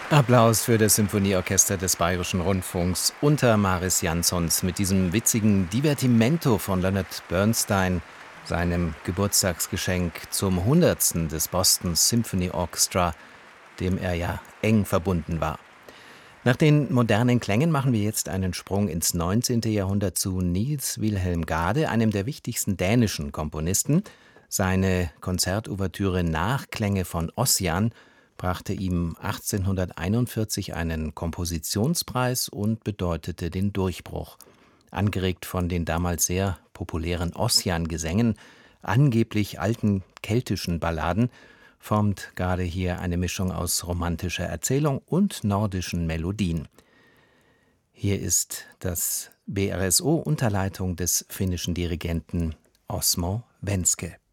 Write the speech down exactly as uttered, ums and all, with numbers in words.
Applaus für das Symphonieorchester des Bayerischen Rundfunks unter Maris Jansons mit diesem witzigen Divertimento von Leonard Bernstein, seinem Geburtstagsgeschenk zum Hundertsten des Boston Symphony Orchestra, dem er ja eng verbunden war. Nach den modernen Klängen machen wir jetzt einen Sprung ins neunzehnte. Jahrhundert zu Niels Wilhelm Gade, einem der wichtigsten dänischen Komponisten. Seine Konzertouvertüre Nachklänge von Ossian brachte ihm achtzehnhunderteinundvierzig einen Kompositionspreis und bedeutete den Durchbruch. Angeregt von den damals sehr populären Ossian-Gesängen, angeblich alten keltischen Balladen, formt Gade hier eine Mischung aus romantischer Erzählung und nordischen Melodien. Hier ist das B R S O unter Leitung des finnischen Dirigenten Osmo Venske.